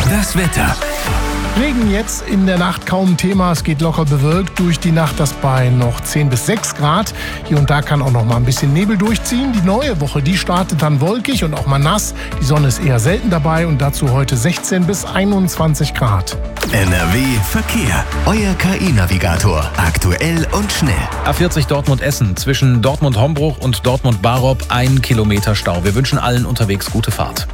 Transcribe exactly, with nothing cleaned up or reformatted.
Das Wetter. Regen jetzt in der Nacht kaum Thema. Es geht locker bewölkt durch die Nacht, das bei noch zehn bis sechs Grad. Hier und da kann auch noch mal ein bisschen Nebel durchziehen. Die neue Woche, die startet dann wolkig und auch mal nass. Die Sonne ist eher selten dabei und dazu heute sechzehn bis einundzwanzig Grad. N R W Verkehr. Euer K I-Navigator. Aktuell und schnell. A vierzig Dortmund-Essen. Zwischen Dortmund-Hombruch und Dortmund-Barop ein Kilometer Stau. Wir wünschen allen unterwegs gute Fahrt.